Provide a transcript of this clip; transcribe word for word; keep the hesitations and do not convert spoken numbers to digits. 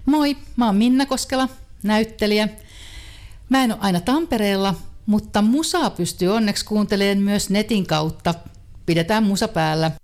Moi, mä oon Minna Koskela, näyttelijä. Mä en ole aina Tampereella, mutta musaa pystyy onneksi kuuntelemaan myös netin kautta. Pidetään musa päällä.